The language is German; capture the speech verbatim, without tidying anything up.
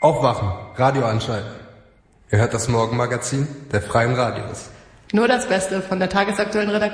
Aufwachen, Radio anschalten. Ihr hört das Morgenmagazin der Freien Radios. Nur das Beste von der tagesaktuellen Redaktion.